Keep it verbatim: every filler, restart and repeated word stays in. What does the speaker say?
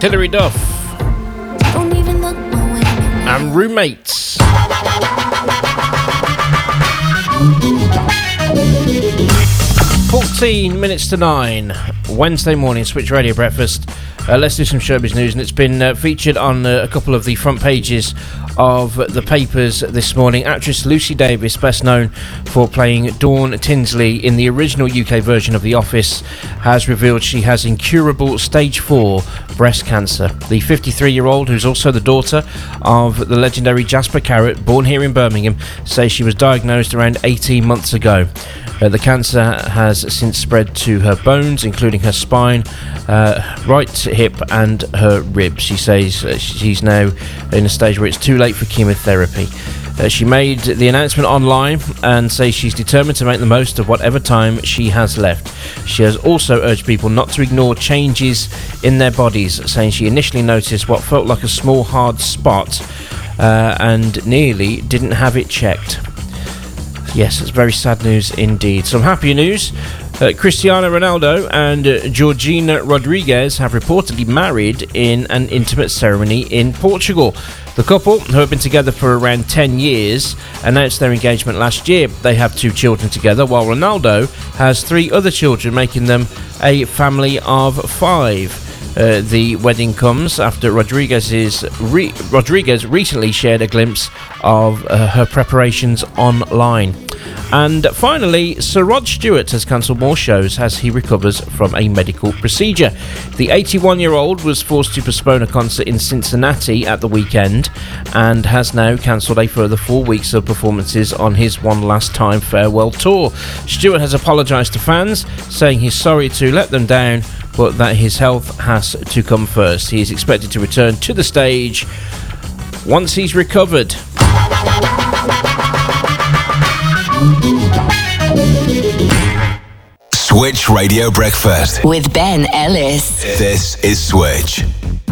Hilary Duff and Roommates. fourteen minutes to nine, Wednesday morning, Switch Radio Breakfast. Uh, let's do some showbiz news, and it's been uh, featured on uh, a couple of the front pages of the papers this morning. Actress Lucy Davis, best known for playing Dawn Tinsley in the original U K version of The Office, has revealed she has incurable stage four breast cancer. The fifty-three-year-old, who's also the daughter of the legendary Jasper Carrott, born here in Birmingham, says she was diagnosed around eighteen months ago. Uh, the cancer has since spread to her bones, including her spine, uh, right hip and her ribs. She says uh, she's now in a stage where it's too late for chemotherapy. Uh, she made the announcement online and says she's determined to make the most of whatever time she has left. She has also urged people not to ignore changes in their bodies, saying she initially noticed what felt like a small hard spot uh, and nearly didn't have it checked. Yes, it's very sad news indeed. Some happier news. Uh, Cristiano Ronaldo and uh, Georgina Rodriguez have reportedly married in an intimate ceremony in Portugal. The couple, who have been together for around ten years, announced their engagement last year. They have two children together, while Ronaldo has three other children, making them a family of five. Uh, the wedding comes after Rodriguez's re- Rodriguez recently shared a glimpse of uh, her preparations online. And finally, Sir Rod Stewart has cancelled more shows as he recovers from a medical procedure. The eighty-one-year-old was forced to postpone a concert in Cincinnati at the weekend and has now cancelled a further four weeks of performances on his one last time farewell tour. Stewart has apologised to fans, saying he's sorry to let them down, but that his health has to come first. He is expected to return to the stage once he's recovered. Switch Radio Breakfast with Ben Ellis. This is Switch.